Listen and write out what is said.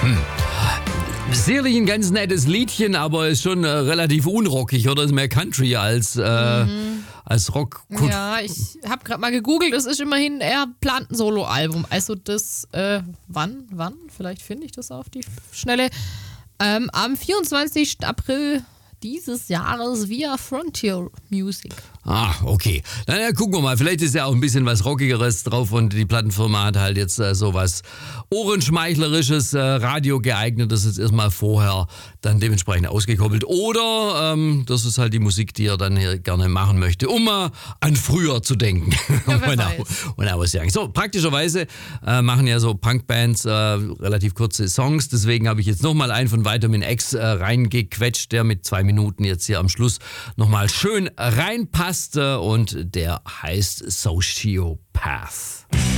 Sicherlich ein ganz nettes Liedchen, aber ist schon relativ unrockig, oder? Ist mehr Country als Rock. Ja, ich habe gerade mal gegoogelt, es ist immerhin eher plant ein Soloalbum. Also das, wann? Vielleicht finde ich das auf die Schnelle. Am 24. April dieses Jahres via Frontier Music. Ah, okay. Dann gucken wir mal. Vielleicht ist ja auch ein bisschen was Rockigeres drauf und die Plattenfirma hat halt jetzt sowas Ohrenschmeichlerisches, Radio geeignetes jetzt erstmal vorher dann dementsprechend ausgekoppelt. Oder das ist halt die Musik, die er dann hier gerne machen möchte, um mal an früher zu denken. Ja, wer weiß. So, praktischerweise machen ja so Punkbands relativ kurze Songs. Deswegen habe ich jetzt nochmal einen von Vitamin X reingequetscht, der mit 2 Minuten jetzt hier am Schluss nochmal schön reinpasst. Und der heißt Sociopath.